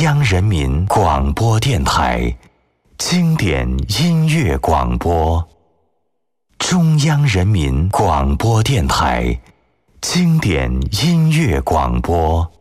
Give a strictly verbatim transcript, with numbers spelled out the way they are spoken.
央人民广播电台经典音乐广播。中央人民广播电台经典音乐广播。